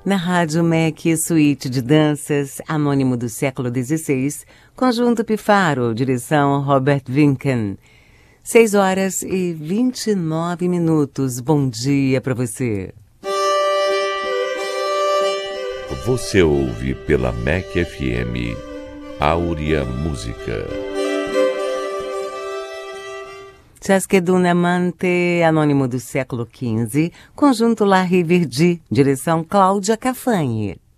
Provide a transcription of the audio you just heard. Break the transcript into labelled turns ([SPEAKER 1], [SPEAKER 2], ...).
[SPEAKER 1] Na Rádio MEC, Suíte de Danças, Anônimo do século XVI, Conjunto Pifaro, direção Robert Winken. 6h29. Bom dia para você.
[SPEAKER 2] Você ouve pela MEC FM Áurea Música.
[SPEAKER 1] Chasquedun Amante, Anônimo do século XV, Conjunto La Riverdi, direção Cláudia Cafanhe.